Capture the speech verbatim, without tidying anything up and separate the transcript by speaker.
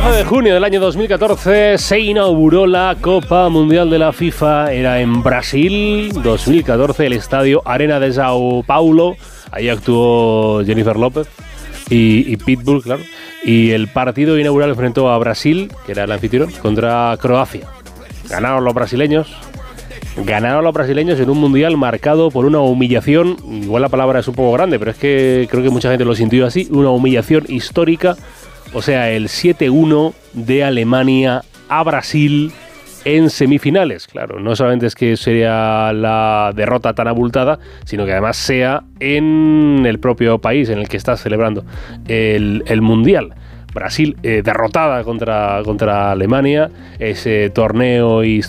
Speaker 1: doce de junio del año dos mil catorce se inauguró la Copa Mundial de la FIFA. Era en Brasil, dos mil catorce, el estadio Arena de São Paulo. Ahí actuó Jennifer López y, y Pitbull, claro. Y el partido inaugural enfrentó a Brasil, que era el anfitrión, contra Croacia. Ganaron los brasileños. Ganaron los brasileños en un mundial marcado por una humillación. Igual la palabra es un poco grande, pero es que creo que mucha gente lo sintió así. Una humillación histórica. O sea, el siete uno de Alemania a Brasil en semifinales. Claro, no solamente es que sería la derrota tan abultada, sino que además sea en el propio país en el que está celebrando el, el mundial. Brasil eh, derrotada contra, contra Alemania, ese torneo histórico